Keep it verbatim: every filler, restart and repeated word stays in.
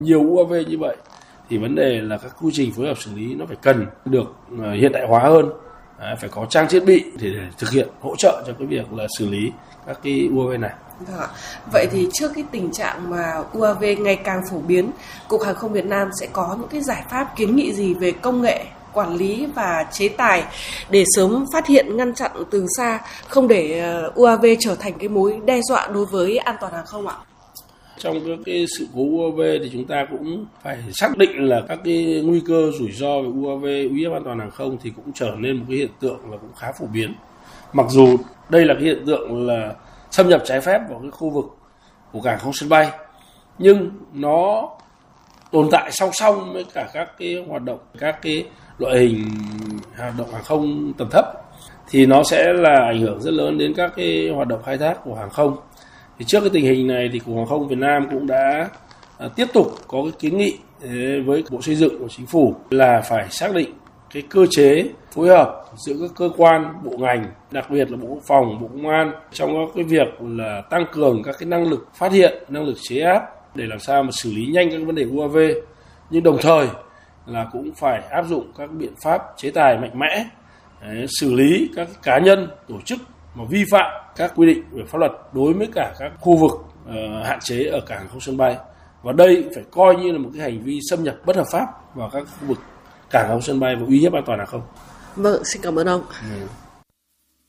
nhiều u a vê như vậy thì vấn đề là các quy trình phối hợp xử lý nó phải cần được hiện đại hóa hơn, phải có trang thiết bị để, để thực hiện hỗ trợ cho cái việc là xử lý các cái u a vê này. Vâng. Vậy thì trước cái tình trạng mà u a vê ngày càng phổ biến, Cục Hàng không Việt Nam sẽ có những cái giải pháp kiến nghị gì về công nghệ, quản lý và chế tài để sớm phát hiện, ngăn chặn từ xa, không để u a vê trở thành cái mối đe dọa đối với an toàn hàng không ạ? Trong các cái sự cố u a vê thì chúng ta cũng phải xác định là các cái nguy cơ rủi ro về u a vê, uy hiếp an toàn hàng không thì cũng trở nên một cái hiện tượng là cũng khá phổ biến. Mặc dù đây là cái hiện tượng là xâm nhập trái phép vào cái khu vực của cảng không sân bay, nhưng nó tồn tại song song với cả các cái hoạt động, các cái loại hình hoạt động hàng không tầm thấp thì nó sẽ là ảnh hưởng rất lớn đến các cái hoạt động khai thác của hàng không. Thì trước cái tình hình này thì Cục Hàng không Việt Nam cũng đã à, tiếp tục có cái kiến nghị với Bộ Xây dựng của Chính phủ là phải xác định cái cơ chế phối hợp giữa các cơ quan, bộ ngành, đặc biệt là Bộ Quốc phòng, Bộ Công an trong cái việc là tăng cường các cái năng lực phát hiện, năng lực chế áp để làm sao mà xử lý nhanh các vấn đề u a vê, nhưng đồng thời là cũng phải áp dụng các biện pháp chế tài mạnh mẽ để xử lý các cá nhân, tổ chức mà vi phạm các quy định về pháp luật đối với cả các khu vực uh, hạn chế ở cảng không sân bay. Và đây phải coi như là một cái hành vi xâm nhập bất hợp pháp vào các khu vực cảng không sân bay và uy hiếp an toàn hàng không. Vâng, xin cảm ơn ông. Ừ.